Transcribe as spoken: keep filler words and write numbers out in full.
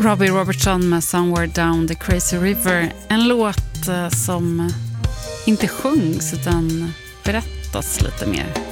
Robbie Robertson med Somewhere Down the Crazy River. En låt eh, som inte sjungs utan berättas lite mer.